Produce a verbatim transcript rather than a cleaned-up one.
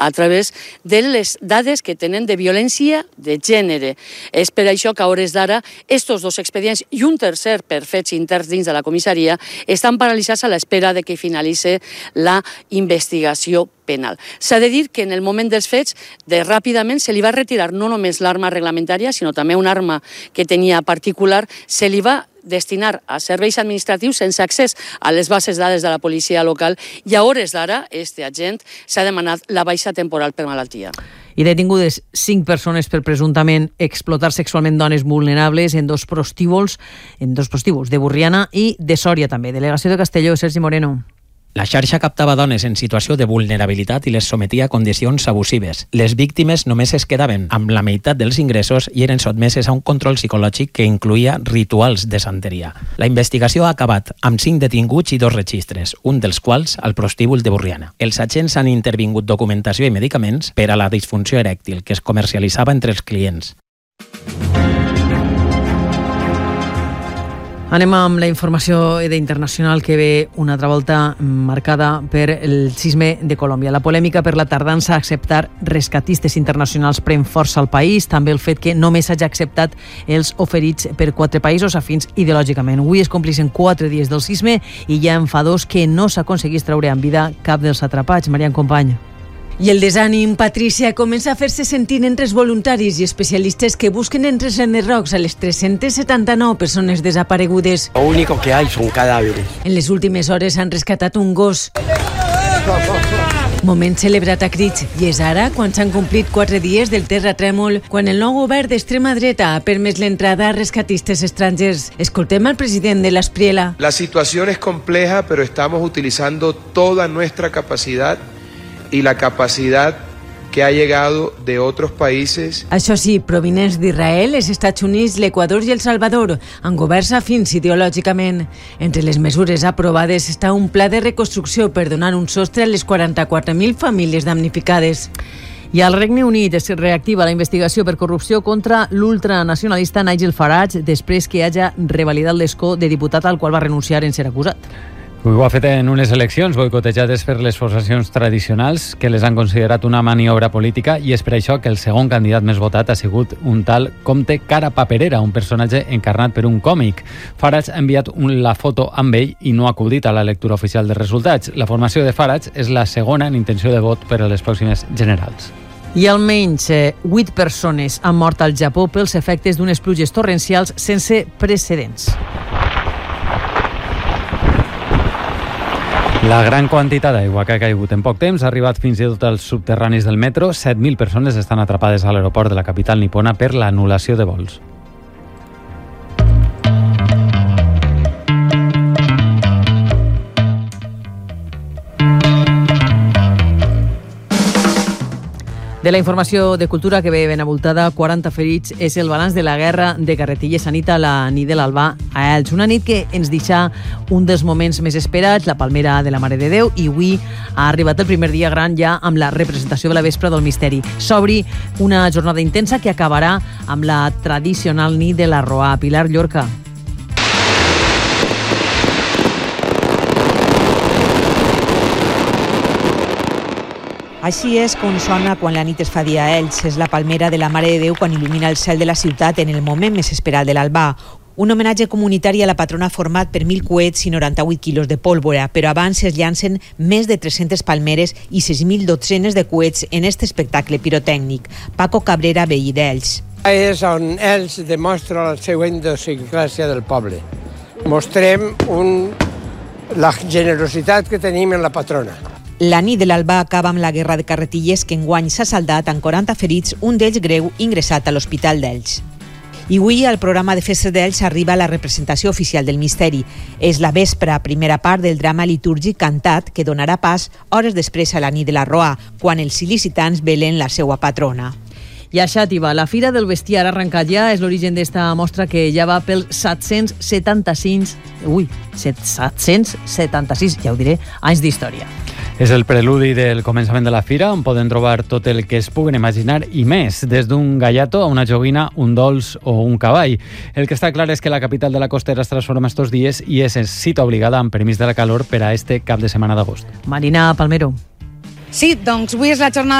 a través de les dades que tenen de violència de gènere. És per això que a hores d'ara estos dos expedients i un tercer per fets interns dins de la comissaria estan paralitzats a l'espera de que finalitzi la investigació penal. S'ha de dir que en el moment dels fets, de ràpidament se li va retirar no només l'arma reglamentària, sinó també una arma que tenia particular, se li va destinar a serveis administratius sense accés a les bases de dades de la policia local i a hores d'ara, este agent s'ha demanat la baixa temporal per malaltia. I detingudes cinc persones per presumptament explotar sexualment dones vulnerables en dos prostíbuls, en dos prostíbuls de Borriana i de Sòria també. Delegació de Castelló, Sergi Moreno. La xarxa captava dones en situació de vulnerabilitat i les sometia a condicions abusives. Les víctimes només es quedaven amb la meitat dels ingressos i eren sotmeses a un control psicològic que incluïa rituals de santeria. La investigació ha acabat amb cinc detinguts i dos registres, un dels quals al prostíbul de Borriana. Els agents han intervingut documentació i medicaments per a la disfunció erèctil que es comercialitzava entre els clients. Anem amb la informació internacional que ve una altra volta marcada per el sisme de Colòmbia. La polèmica per la tardança a acceptar rescatistes internacionals pren força al país, també el fet que només s'hagi acceptat els oferits per quatre països afins ideològicament. Avui es complixen quatre dies del sisme i hi ha enfadors que no s'aconseguís treure en vida cap dels atrapats. Marian Company. I el desànim, Patricia, comença a fer-se sentir entre els voluntaris i especialistes que busquen entre els enderrocs a les tres-centes setanta-nou persones desaparegudes. Lo único que hay son cadáveres. En les últimes hores han rescatat un gos. Moment celebrat a crits. I és ara, quan s'han complit quatre dies del terratrèmol, quan el nou govern d'extrema dreta ha permès l'entrada a rescatistes estrangers. Escoltem al president de l'Aspriela. La situación es compleja, pero estamos utilizando toda nuestra capacidad y la capacidad que ha llegado de otros países. Això sí, provinents d'Israel, els Estats Units, l'Equador i El Salvador, amb governs afins ideològicament. Entre les mesures aprovades està un pla de reconstrucció per donar un sostre a les quaranta-quatre mil famílies damnificades. I al Regne Unit es reactiva la investigació per corrupció contra l'ultranacionalista Nigel Farage després que hagi revalidat l'escó de diputat al qual va renunciar en ser acusat. Ho ha fet en unes eleccions boicotejades per les formacions tradicionals que les han considerat una maniobra política i és per això que el segon candidat més votat ha sigut un tal Comte Cara Paperera, un personatge encarnat per un còmic. Farage ha enviat un, la foto amb ell i no ha acudit a la lectura oficial dels resultats. La formació de Farage és la segona en intenció de vot per a les pròximes generals. I almenys eh, vuit persones han mort al Japó pels efectes d'unes pluges torrencials sense precedents. La gran quantitat d'aigua que ha caigut en poc temps ha arribat fins i tot als subterranis del metro. set mil persones estan atrapades a l'aeroport de la capital nipona per l'anul·lació de vols. De la informació de cultura que ve ben avoltada, quaranta ferits és el balanç de la guerra de carretilles a nit a la nit de l'Albà a Elx. Una nit que ens deixa un dels moments més esperats, la Palmera de la Mare de Déu, i avui ha arribat el primer dia gran ja amb la representació de la Vespra del Misteri. S'obri una jornada intensa que acabarà amb la tradicional nit de la Roà. Pilar Llorca. Així és com sona quan la nit es fa dia a Elx. És la Palmera de la Mare de Déu quan il·lumina el cel de la ciutat en el moment més esperat de l'albà. Un homenatge comunitari a la patrona format per mil coets i noranta-vuit quilos de pólvora, però abans es llancen més de tres-centes palmeres i sis mil dotzenes de coets en aquest espectacle pirotècnic. Paco Cabrera, veí d'Elx. És on Elx demostra la seva idiosincràsia del poble. Mostrem un, la generositat que tenim en la patrona. La nit de l'Albà acaba amb la guerra de carretilles que enguany s'ha saldat amb quaranta ferits, un d'ells greu ingressat a l'Hospital d'Elx. I avui al programa de Festes d'Elx arriba la representació oficial del misteri. És la vespra, primera part del drama litúrgic cantat que donarà pas hores després a la nit de la Roà, quan els il·licitants velen la seva patrona. I a Xàtiva, la Fira del Bestiar arrencat ja és l'origen d'esta mostra que ja va pel set-cents setanta-sis, ui, set-cents setanta-sis, ja ho diré, anys d'història. És el preludi del començament de la fira, on poden trobar tot el que es puguen imaginar i més, des d'un gallato a una joguina, un dolç o un cavall. El que està clar és que la capital de la costera es transforma estos dies i és cita obligada amb permís de la calor per a este cap de setmana d'agost. Marina Palmero. Sí, doncs avui és la jornada